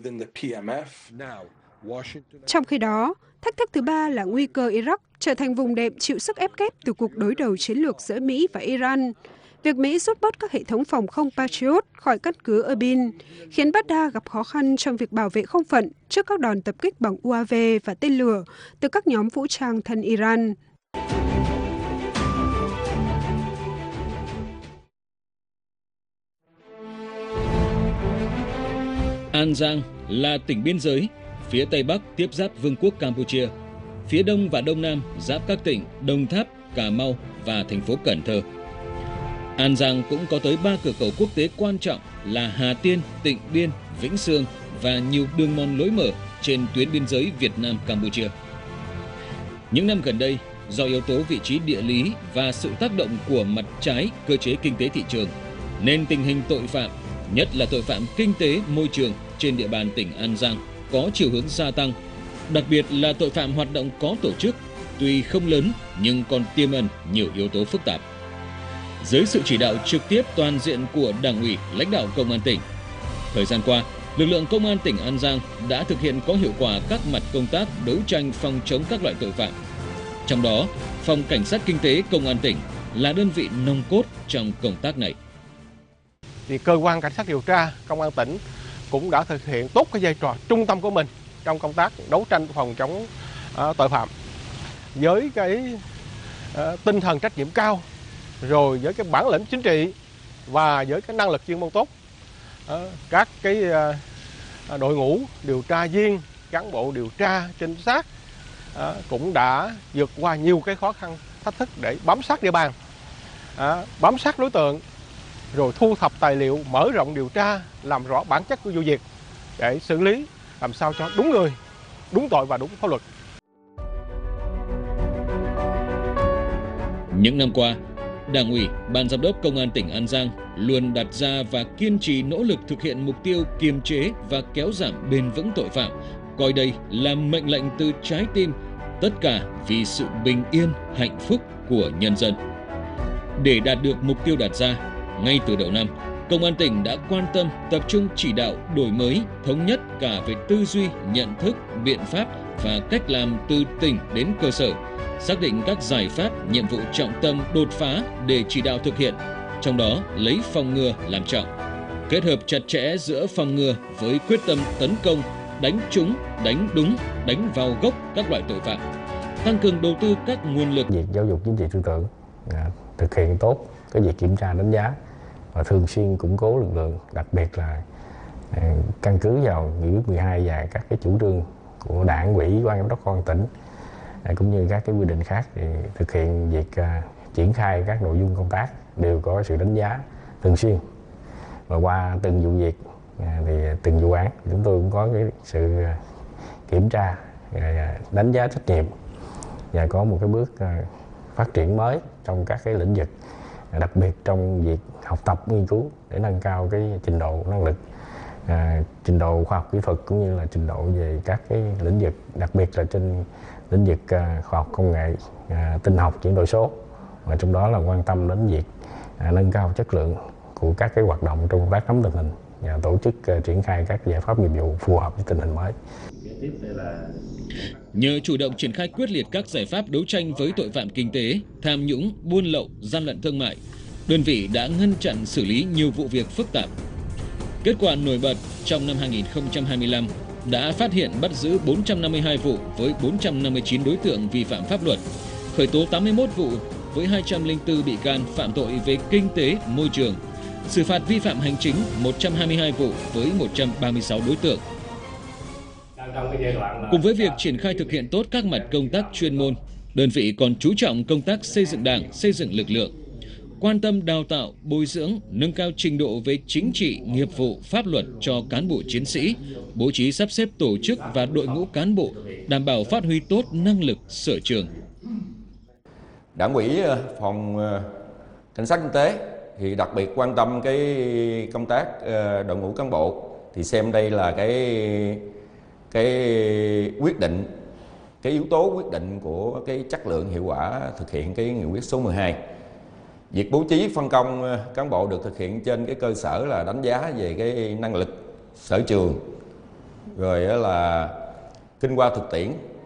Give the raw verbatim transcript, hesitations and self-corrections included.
Trong khi đó, thách thức thứ ba là nguy cơ Iraq trở thành vùng đệm chịu sức ép kép từ cuộc đối đầu chiến lược giữa Mỹ và Iran. Việc Mỹ rút bớt các hệ thống phòng không Patriot khỏi căn cứ Erbil khiến Baghdad gặp khó khăn trong việc bảo vệ không phận trước các đòn tập kích bằng u a vê và tên lửa từ các nhóm vũ trang thân Iran. An Giang là tỉnh biên giới, phía Tây Bắc tiếp giáp Vương quốc Campuchia, phía Đông và Đông Nam giáp các tỉnh Đồng Tháp, Cà Mau và thành phố Cần Thơ. An Giang cũng có tới ba cửa khẩu quốc tế quan trọng là Hà Tiên, Tịnh Biên, Vĩnh Sương và nhiều đường mòn lối mở trên tuyến biên giới Việt Nam-Campuchia. Những năm gần đây, do yếu tố vị trí địa lý và sự tác động của mặt trái cơ chế kinh tế thị trường, nên tình hình tội phạm, nhất là tội phạm kinh tế môi trường trên địa bàn tỉnh An Giang có chiều hướng gia tăng, đặc biệt là tội phạm hoạt động có tổ chức, tuy không lớn nhưng còn tiềm ẩn nhiều yếu tố phức tạp. Dưới sự chỉ đạo trực tiếp toàn diện của Đảng ủy, lãnh đạo Công an tỉnh, thời gian qua, lực lượng Công an tỉnh An Giang đã thực hiện có hiệu quả các mặt công tác đấu tranh phòng chống các loại tội phạm. Trong đó, Phòng Cảnh sát Kinh tế Công an tỉnh là đơn vị nòng cốt trong công tác này. Thì cơ quan cảnh sát điều tra Công an tỉnh cũng đã thực hiện tốt cái vai trò trung tâm của mình trong công tác đấu tranh phòng chống uh, tội phạm với cái uh, tinh thần trách nhiệm cao, rồi với cái bản lĩnh chính trị và với cái năng lực chuyên môn tốt. Uh, các cái uh, đội ngũ điều tra viên, cán bộ điều tra trinh sát uh, cũng đã vượt qua nhiều cái khó khăn thách thức để bám sát địa bàn, uh, bám sát đối tượng, rồi thu thập tài liệu, mở rộng điều tra, làm rõ bản chất của vụ việc để xử lý làm sao cho đúng người, đúng tội và đúng pháp luật. Những năm qua, Đảng ủy, Ban Giám đốc Công an tỉnh An Giang luôn đặt ra và kiên trì nỗ lực thực hiện mục tiêu kiềm chế và kéo giảm bền vững tội phạm, coi đây là mệnh lệnh từ trái tim, tất cả vì sự bình yên, hạnh phúc của nhân dân. Để đạt được mục tiêu đặt ra, ngay từ đầu năm, Công an tỉnh đã quan tâm tập trung chỉ đạo đổi mới, thống nhất cả về tư duy, nhận thức, biện pháp và cách làm từ tỉnh đến cơ sở, xác định các giải pháp, nhiệm vụ trọng tâm đột phá để chỉ đạo thực hiện, trong đó lấy phòng ngừa làm trọng, kết hợp chặt chẽ giữa phòng ngừa với quyết tâm tấn công, đánh trúng, đánh đúng, đánh vào gốc các loại tội phạm, tăng cường đầu tư các nguồn lực. Việc giáo dục chính trị tư tưởng, thực hiện tốt cái việc kiểm tra đánh giá và thường xuyên củng cố lực lượng, đặc biệt là căn cứ vào nghị quyết mười hai và các cái chủ trương của Đảng ủy, Ban Giám đốc Công an tỉnh cũng như các cái quy định khác, thì thực hiện việc uh, triển khai các nội dung công tác đều có sự đánh giá thường xuyên. Và qua từng vụ việc uh, thì từng vụ án chúng tôi cũng có cái sự uh, kiểm tra, uh, đánh giá trách nhiệm và có một cái bước uh, phát triển mới trong các cái lĩnh vực, uh, đặc biệt trong việc học tập nghiên cứu để nâng cao cái trình độ năng lực, À, trình độ khoa học kỹ thuật cũng như là trình độ về các cái lĩnh vực, đặc biệt là trên lĩnh vực à, khoa học công nghệ, à, tin học, chuyển đổi số, và trong đó là quan tâm đến việc à, nâng cao chất lượng của các cái hoạt động trong công tác nắm tình hình và tổ chức à, triển khai các giải pháp nghiệp vụ phù hợp với tình hình mới. Nhờ chủ động triển khai quyết liệt các giải pháp đấu tranh với tội phạm kinh tế, tham nhũng, buôn lậu, gian lận thương mại, đơn vị đã ngăn chặn xử lý nhiều vụ việc phức tạp. Kết quả nổi bật trong năm hai nghìn không trăm hai mươi lăm đã phát hiện bắt giữ bốn trăm năm mươi hai vụ với bốn trăm năm mươi chín đối tượng vi phạm pháp luật, khởi tố tám mươi mốt vụ với hai trăm lẻ bốn bị can phạm tội về kinh tế, môi trường, xử phạt vi phạm hành chính một trăm hai mươi hai vụ với một trăm ba mươi sáu đối tượng. Cùng với việc triển khai thực hiện tốt các mặt công tác chuyên môn, đơn vị còn chú trọng công tác xây dựng Đảng, xây dựng lực lượng, quan tâm đào tạo, bồi dưỡng, nâng cao trình độ về chính trị, nghiệp vụ, pháp luật cho cán bộ chiến sĩ, bố trí sắp xếp tổ chức và đội ngũ cán bộ, đảm bảo phát huy tốt năng lực sở trường. Đảng ủy Phòng Cảnh sát Kinh tế thì đặc biệt quan tâm cái công tác đội ngũ cán bộ, thì xem đây là cái cái quyết định, cái yếu tố quyết định của cái chất lượng hiệu quả thực hiện cái nghị quyết số mười hai. Việc bố trí phân công cán bộ được thực hiện trên cái cơ sở là đánh giá về cái năng lực, sở trường, rồi là kinh qua thực tiễn